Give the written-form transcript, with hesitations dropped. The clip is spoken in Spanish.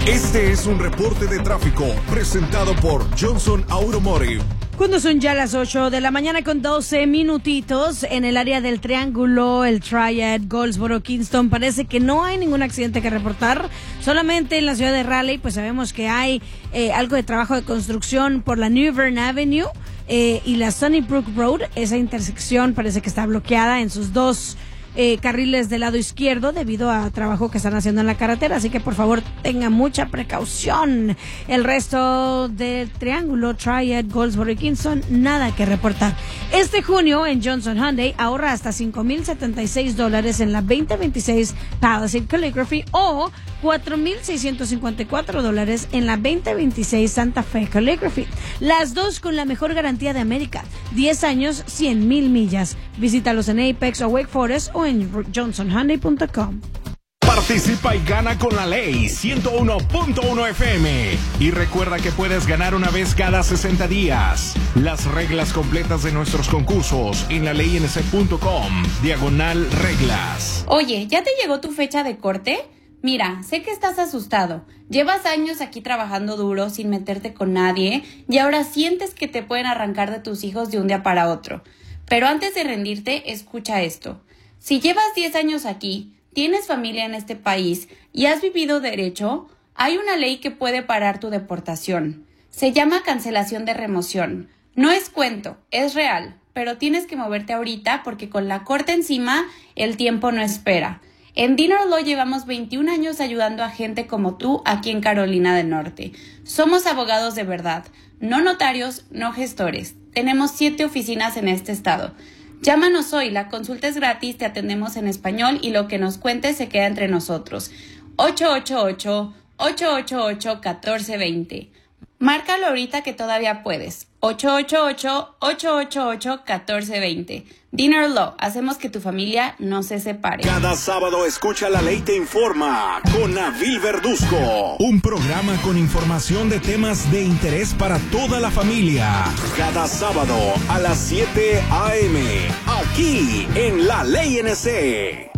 Este es un reporte de tráfico presentado por Johnson Automotive. Cuando son ya las 8 de la mañana con 12 minutitos en el área del Triángulo, el Triad, Goldsboro, Kingston, parece que no hay ningún accidente que reportar. Solamente en la ciudad de Raleigh, pues sabemos que hay algo de trabajo de construcción por la New Bern Avenue y la Sunnybrook Road. Esa intersección parece que está bloqueada en sus dos carriles del lado izquierdo debido a trabajo que están haciendo en la carretera, así que por favor tengan mucha precaución. El resto del Triángulo, Triad, Goldsboro y Kingston, nada que reportar. Este junio en Johnson Hyundai ahorra hasta $5,076 en la 2026 Palisade Calligraphy o $4,654 en la 2026 Santa Fe Calligraphy. Las dos con la mejor garantía de América. 10 años, 100,000 millas. Visítalos en Apex o Wake Forest o en johnsonhyundai.com. Participa y gana con la Ley 101.1 FM. Y recuerda que puedes ganar una vez cada 60 días. Las reglas completas de nuestros concursos en laleyns.com/reglas. Oye, ¿ya te llegó tu fecha de corte? Mira, sé que estás asustado. Llevas años aquí trabajando duro sin meterte con nadie y ahora sientes que te pueden arrancar de tus hijos de un día para otro. Pero antes de rendirte, escucha esto. Si llevas 10 años aquí, tienes familia en este país y has vivido derecho, hay una ley que puede parar tu deportación. Se llama cancelación de remoción. No es cuento, es real, pero tienes que moverte ahorita porque con la corte encima, el tiempo no espera. En Dinner Law llevamos 21 años ayudando a gente como tú aquí en Carolina del Norte. Somos abogados de verdad, no notarios, no gestores. Tenemos 7 oficinas en este estado. Llámanos hoy, la consulta es gratis, te atendemos en español y lo que nos cuentes se queda entre nosotros. 888-888-1420. Márcalo ahorita que todavía puedes. 888-888-1420. Dinner Law, hacemos que tu familia no se separe. Cada sábado escucha La Ley Te Informa con Nabil Verduzco. Un programa con información de temas de interés para toda la familia. Cada sábado a las 7 a.m. aquí en La Ley NC.